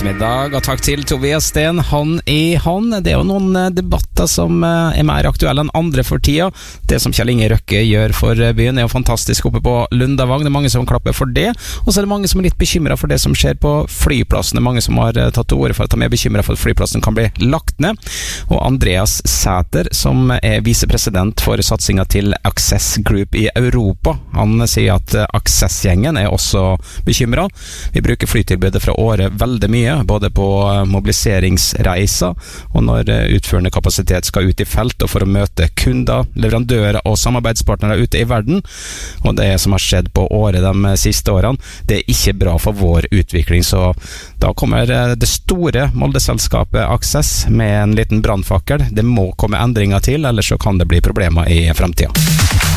ettermiddag, og takk til Tobias Sten, han i han. Det jo noen debatter som mer aktuelle enn andre for tida. Det som Kjell Inge Røkke gjør for byen jo fantastisk oppe på Lundavang. Det mange som klapper for det, og så det mange som litt bekymret for det som skjer på flyplassen. Det mange som har tatt til orde for at de bekymret for at flyplassen kan bli lagt ned. Og Andreas Sæter, som visepresident for satsingen til Access Group i Europa, han sier at Access-gjengen også bekymret. Vi bruker flytilbudet fra året veldig mye, både på mobiliseringsreiser og når utførende kapasitet skal ut i felt og for å møte kunder, leverandører og samarbeidspartnere ute i verden. Og det som har skjedd på året de siste årene, det ikke bra for vår utvikling. Så da kommer det store Molde-selskapet Access med en liten brannfakkel. Det må komme endringer til, ellers så kan det bli problemer i fremtiden.